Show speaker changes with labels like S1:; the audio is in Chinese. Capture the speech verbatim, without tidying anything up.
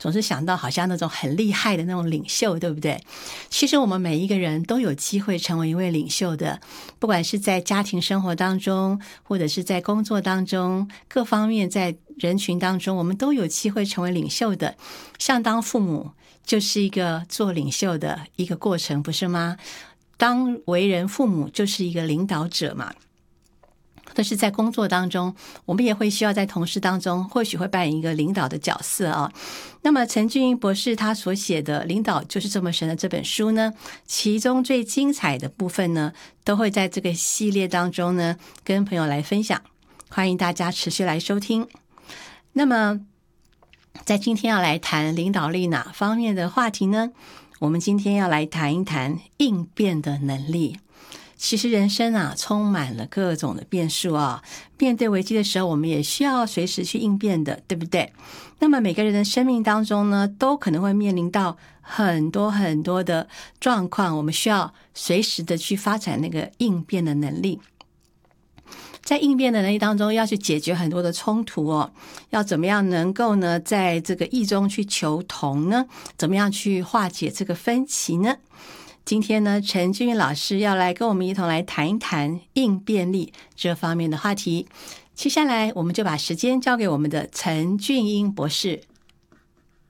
S1: 总是想到好像那种很厉害的那种领袖，对不对？其实我们每一个人都有机会成为一位领袖的，不管是在家庭生活当中，或者是在工作当中，各方面在人群当中，我们都有机会成为领袖的。像当父母就是一个做领袖的一个过程，不是吗？当为人父母就是一个领导者嘛。但是在工作当中，我们也会需要在同事当中或许会扮演一个领导的角色啊。那么陈俊英博士他所写的《领导就是这么神》的这本书呢，其中最精彩的部分呢，都会在这个系列当中呢跟朋友来分享，欢迎大家持续来收听。那么在今天要来谈领导力哪方面的话题呢？我们今天要来谈一谈应变的能力。其实人生啊，充满了各种的变数啊。面对危机的时候，我们也需要随时去应变的，对不对？那么每个人的生命当中呢，都可能会面临到很多很多的状况，我们需要随时的去发展那个应变的能力。在应变的能力当中，要去解决很多的冲突哦，要怎么样能够呢，在这个异中去求同呢？怎么样去化解这个分歧呢？今天呢，陈俊英老师要来跟我们一同来谈一谈应变力这方面的话题。接下来我们就把时间交给我们的陈俊英博士。